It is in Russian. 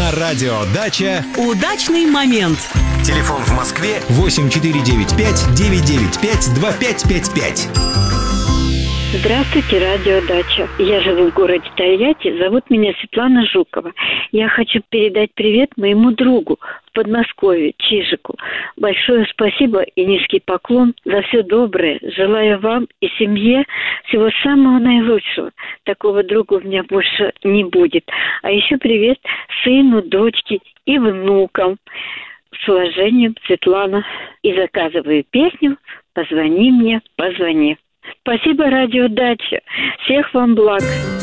На радио «Дача» удачный момент. Телефон в Москве 8495-995-2555. Здравствуйте, радио «Дача». Я живу в городе Тольятти, зовут меня Светлана Жукова. Я хочу передать привет моему другу в Подмосковье, Чижику. Большое спасибо и низкий поклон за все доброе. Желаю вам и семье всего самого наилучшего. Такого друга у меня больше не будет. А еще привет сыну, дочке и внукам. С уважением, Светлана. И заказываю песню «Позвони мне, позвони». Спасибо, радио «Дача». Всех вам благ.